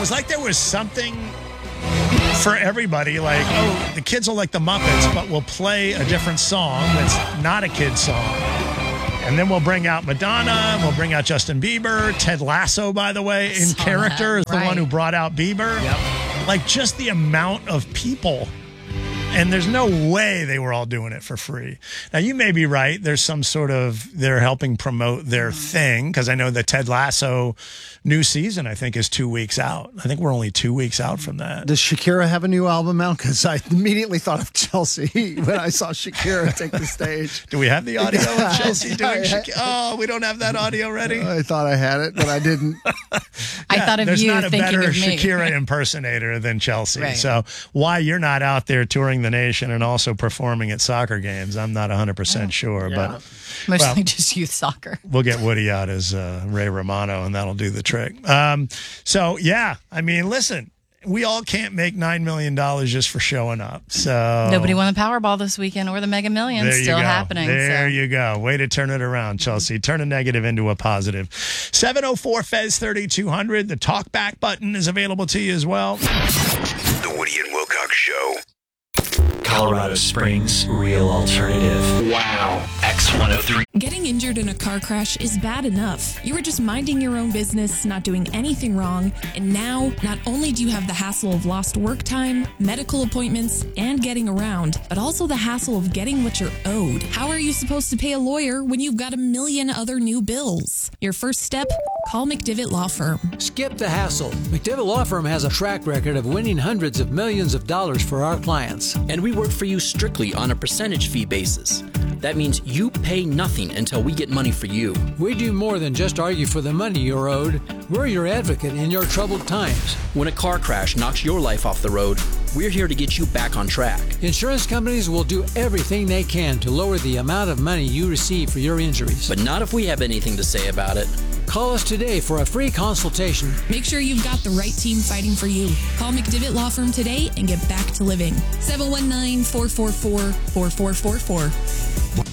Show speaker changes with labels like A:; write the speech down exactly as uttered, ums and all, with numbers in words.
A: was like there was something for everybody. Like, oh, the kids will like the Muppets, but we'll play a different song that's not a kid's song. And then we'll bring out Madonna, we'll bring out Justin Bieber. Ted Lasso, by the way, in
B: Saw
A: character,
B: that.
A: is the
B: Right.
A: one who brought out Bieber.
C: Yep.
A: Like, just the amount of people. And there's no way they were all doing it for free. Now, you may be right. There's some sort of, they're helping promote their thing, because I know the Ted Lasso new season, I think, is two weeks out. I think we're only two weeks out from that.
C: Does Shakira have a new album out? Because I immediately thought of Chelsea when I saw Shakira take the stage.
A: Do we have the audio of Chelsea doing
C: I-
A: Shakira? Oh, we don't have that audio ready?
C: I thought I had it, but I didn't.
B: I thought of
A: There's
B: you
A: not a
B: thinking
A: better
B: of me.
A: Shakira impersonator than Chelsea.
B: Right.
A: So why you're not out there touring the nation and also performing at soccer games, I'm not one hundred percent sure. But
B: Mostly
A: well,
B: just youth soccer.
A: we'll get Woody out as uh, Ray Romano, and that'll do the trick. Um, so, yeah, I mean, listen, we all can't make nine million dollars just for showing up. So
B: Nobody won the Powerball this weekend or the Mega Millions.
A: There you
B: Still
A: go.
B: happening.
A: There
B: so.
A: you go. Way to turn it around, Chelsea. Turn a negative into a positive. seven oh four F E Z thirty-two hundred. The talk back button is available to you as well.
D: The Woody and Wilcox Show.
E: Colorado Springs Real Alternative.
D: Wow. X one oh three.
F: Getting injured in a car crash is bad enough. You were just minding your own business, not doing anything wrong, and now not only do you have the hassle of lost work time, medical appointments, and getting around, but also the hassle of getting what you're owed. How are you supposed to pay a lawyer when you've got a million other new bills? Your first step? Call McDivitt Law Firm.
G: Skip the hassle. McDivitt Law Firm has a track record of winning hundreds of millions of dollars for our clients.
H: And we work for you strictly on a percentage fee basis. That means you pay nothing until we get money for you.
G: We do more than just argue for the money you're owed. We're your advocate in your troubled times.
H: When a car crash knocks your life off the road, we're here to get you back on track.
G: Insurance companies will do everything they can to lower the amount of money you receive for your injuries.
H: But not if we have anything to say about it.
G: Call us today for a free consultation.
F: Make sure you've got the right team fighting for you. Call McDivitt Law Firm today and get back to living. seven one nine, four four four, four four four four.